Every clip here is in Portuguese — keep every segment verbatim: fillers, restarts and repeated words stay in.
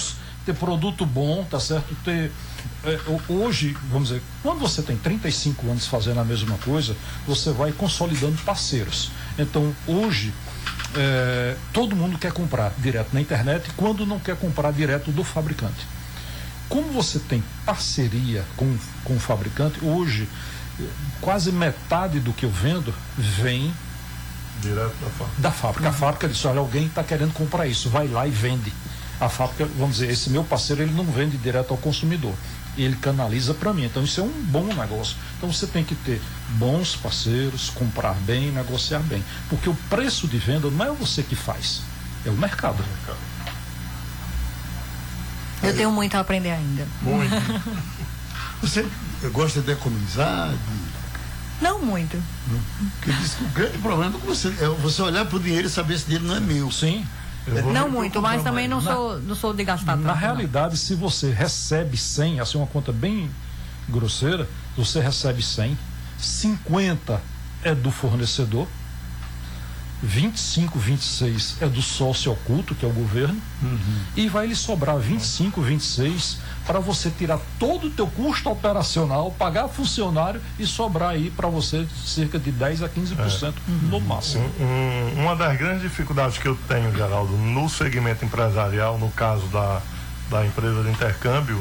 bons, ter produto bom, tá certo? Ter, é, hoje, vamos dizer, quando você tem trinta e cinco anos fazendo a mesma coisa, você vai consolidando parceiros. Então, hoje, é, todo mundo quer comprar direto na internet, quando não quer comprar direto do fabricante. Como você tem parceria com, com o fabricante, hoje, quase metade do que eu vendo vem direto da fábrica. Da fábrica. A fábrica diz, olha, alguém está querendo comprar isso, vai lá e vende. A fábrica, vamos dizer, esse meu parceiro, ele não vende direto ao consumidor, ele canaliza para mim. Então isso é um bom negócio. Então você tem que ter bons parceiros, comprar bem, negociar bem, porque o preço de venda não é você que faz, é o mercado. Eu tenho muito a aprender ainda. Muito. Você gosta de economizar? De... Não muito. Porque diz que o grande problema é você, é você olhar para o dinheiro e saber se dinheiro não é meu. Sim. Não muito, mas também não sou, não sou de gastar tanto. Na realidade, se você recebe cem, assim, uma conta bem grosseira, você recebe cem, cinquenta é do fornecedor, vinte e cinco, vinte e seis é do sócio oculto, que é o governo, uhum. E vai lhe sobrar vinte e cinco, vinte e seis para você tirar todo o teu custo operacional, pagar funcionário e sobrar aí para você cerca de dez a quinze por cento é. No máximo. Um, um, uma das grandes dificuldades que eu tenho, Geraldo, no segmento empresarial, no caso da, da empresa de intercâmbio,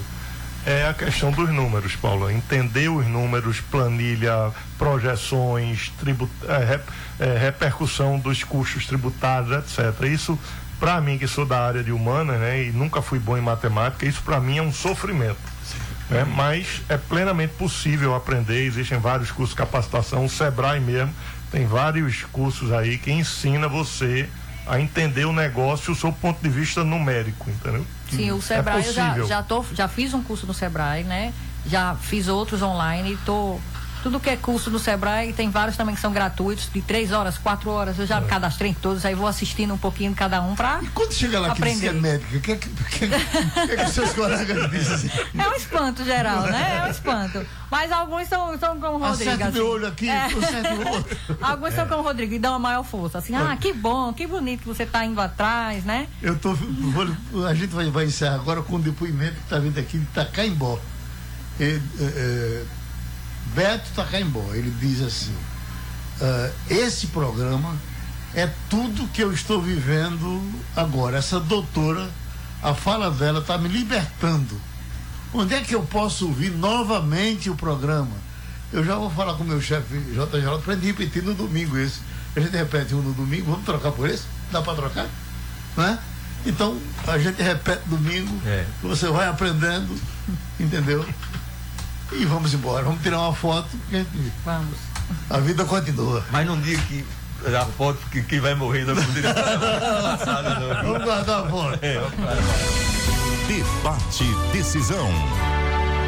é a questão dos números, Paulo. Entender os números, planilha, projeções, tribut, é, rep, é, repercussão dos custos tributários, etcétera. Isso, para mim, que sou da área de humanas, né, e nunca fui bom em matemática, isso para mim é um sofrimento. Né, mas é plenamente possível aprender. Existem vários cursos de capacitação, o Sebrae mesmo tem vários cursos aí que ensina você a entender o negócio do seu ponto de vista numérico, entendeu? Sim, o Sebrae, é eu já, já, tô, já fiz um curso no Sebrae, né? Já fiz outros online, tô... Tudo que é curso do Sebrae, tem vários também que são gratuitos, de três horas, quatro horas, eu já é. cadastrei em todos, aí vou assistindo um pouquinho cada um para. E quando chega lá que diz que é médica, o que é que, que, que, que os seus colegas dizem? É um espanto geral, né? É um espanto. Mas alguns são, são como o Rodrigo. Acerta assim. meu olho aqui, é. acerta o outro. Alguns é. são como o Rodrigo e dão uma maior força, assim, ah, que bom, que bonito que você está indo atrás, né? Eu tô, vou, a gente vai, vai encerrar agora com um depoimento que está vindo aqui de Itacaimbó. É, é, é, Beto Itacaimbó, ele diz assim, uh, esse programa é tudo que eu estou vivendo agora. Essa doutora, a fala dela está me libertando. Onde é que eu posso ouvir novamente o programa? Eu já vou falar com o meu chefe J J para ele repetir no domingo esse. A gente repete um no domingo, vamos trocar por esse? Dá para trocar? Não é? Então, a gente repete domingo, é. Você vai aprendendo, entendeu? E vamos embora, vamos tirar uma foto. Vamos. A vida continua. Mas não diga que a foto que quem vai morrer não poderia Vamos guardar a foto. É. Debate Decisão.